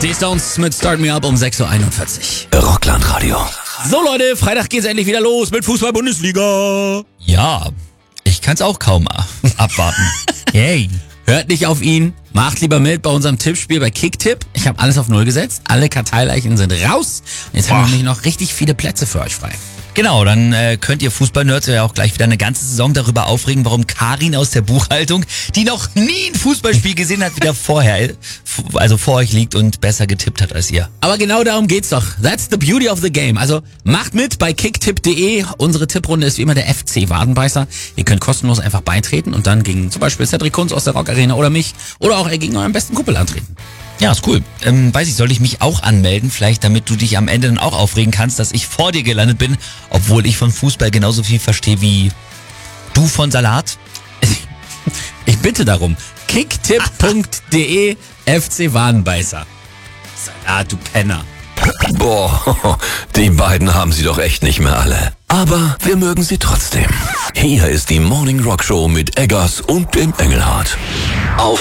Die Stones mit Start Me Up um 6.41 Uhr. Rockland-Radio. So Leute, Freitag geht's endlich wieder los mit Fußball-Bundesliga. Ja, ich kann's auch kaum abwarten. Yay. Hört nicht auf ihn, macht lieber mit bei unserem Tippspiel bei Kicktipp. Ich habe alles auf 0 gesetzt, alle Karteileichen sind raus. Und jetzt haben wir nämlich noch richtig viele Plätze für euch frei. Genau, dann könnt ihr Fußballnerds ja auch gleich wieder eine ganze Saison darüber aufregen, warum Karin aus der Buchhaltung, die noch nie ein Fußballspiel gesehen hat, wieder vor euch liegt und besser getippt hat als ihr. Aber genau darum geht's doch. That's the beauty of the game. Also macht mit bei kicktipp.de. Unsere Tipprunde ist wie immer der FC Wadenbeißer. Ihr könnt kostenlos einfach beitreten und dann gegen zum Beispiel Cedric Kunz aus der Rock Arena oder mich oder auch gegen euren besten Kumpel antreten. Ja, ist cool. Weiß ich, soll ich mich auch anmelden? Vielleicht, damit du dich am Ende dann auch aufregen kannst, dass ich vor dir gelandet bin, obwohl ich von Fußball genauso viel verstehe wie du von Salat? Ich bitte darum. Kicktipp.de FC Wadenbeißer. Salat, du Penner. Boah, die beiden haben sie doch echt nicht mehr alle. Aber wir mögen sie trotzdem. Hier ist die Morning Rock Show mit Eggers und dem Engelhardt. Auf